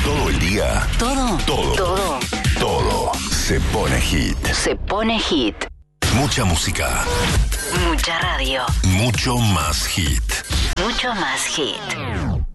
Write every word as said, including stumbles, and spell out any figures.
Todo el día. Todo. Todo. Todo. Todo. Se pone hit. Se pone hit. Mucha música. Mucha radio. Mucho más hit. Mucho más hit.